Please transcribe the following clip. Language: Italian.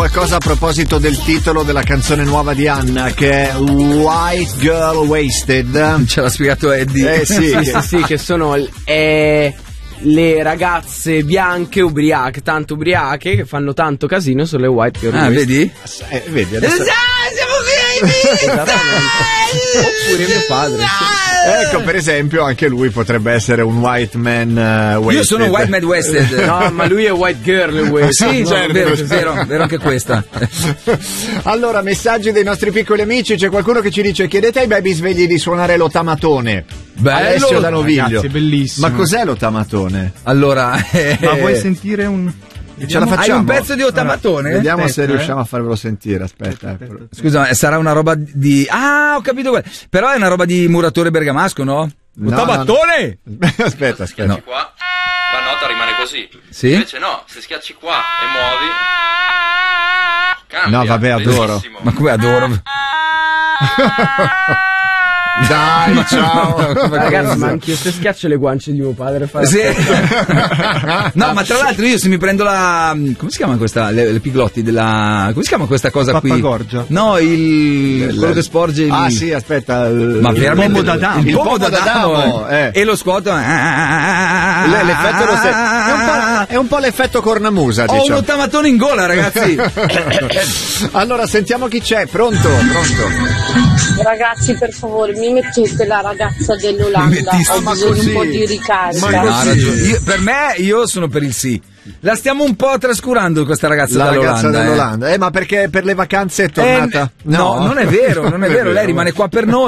qualcosa a proposito del titolo della canzone nuova di Anna, che è White Girl Wasted. Ce l'ha spiegato Eddie. Sì, che sono le ragazze bianche ubriache, tanto ubriache, che fanno tanto casino, sono le white girl. Ah, vedi? Vedi adesso. Oppure mio padre. Ecco, per esempio, anche lui potrebbe essere un white man wasted. Io sono un white man wasted. No, ma lui è white girl wasted. Sì, no, certo, vero anche questa. Allora, messaggi dei nostri piccoli amici. C'è qualcuno che ci dice: chiedete ai baby svegli di suonare l'otamatone. Bello, Alessio da Noviglio. Ragazzi, è bellissimo. Ma cos'è l'otamatone? Allora, Ma vuoi sentire un... Ce la hai facciamo? un pezzo di otamatone? Vediamo Aspetta, se riusciamo a farvelo sentire. Aspetta. Scusa, ma sarà una roba di... Ah, ho capito quella. Però è una roba di muratore bergamasco, no? Otamatone! No. Aspetta. No. Qua la nota rimane così. Sì? Invece no, se schiacci qua e muovi cambia. No, vabbè, adoro. Bellissimo. Ma come adoro. Dai, ciao. Ragazzi, ma anche io se schiaccio le guance di mio padre fa Sì. No, ma tra l'altro io se mi prendo la... Come si chiama questa? Le piglotti della... Come si chiama questa cosa qui? Pappagorgia. No, quello che sporge il... Ah, sì, aspetta. Ma veramente... pombo d'Adamo. Il pombo d'Adamo. d'Adamo, E lo scuoto... L'effetto è un po' l'effetto cornamusa, Ho un diciamo. ottamatone in gola, ragazzi. Allora, sentiamo chi c'è. Pronto? Ragazzi, per favore, mi mettete la ragazza dell'Olanda. Ho ma bisogno così? un po' di ricarica. No, ha ragione. Per me, io sono per il sì. La stiamo un po' trascurando questa ragazza La dall'Olanda. ragazza dell'Olanda. Ma perché per le vacanze è tornata? No, non è vero, Lei rimane qua per noi.